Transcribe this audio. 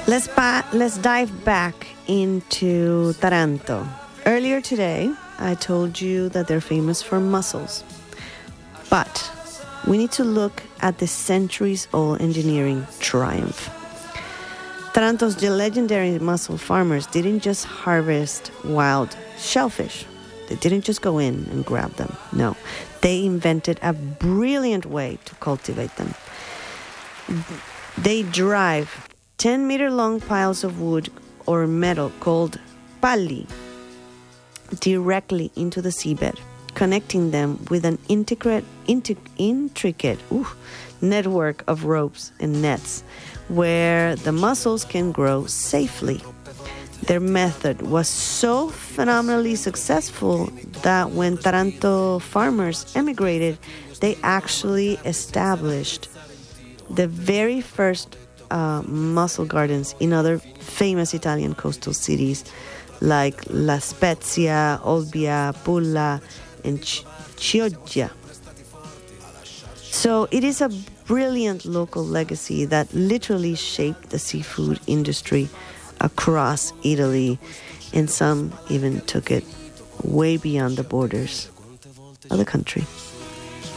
Let's dive back into Taranto. Earlier today, I told you that they're famous for mussels. But we need to look at the centuries-old engineering triumph. Taranto's legendary mussel farmers didn't just harvest wild shellfish. They didn't just go in and grab them. No, they invented a brilliant way to cultivate them. They drive 10-meter-long piles of wood or metal called palli directly into the seabed, connecting them with an intricate network of ropes and nets where the mussels can grow safely. Their method was so phenomenally successful that when Taranto farmers emigrated, they actually established the very first mussel gardens in other famous Italian coastal cities like La Spezia, Olbia, Pulla, and Chioggia. So it is a brilliant local legacy that literally shaped the seafood industry across Italy, and some even took it way beyond the borders of the country.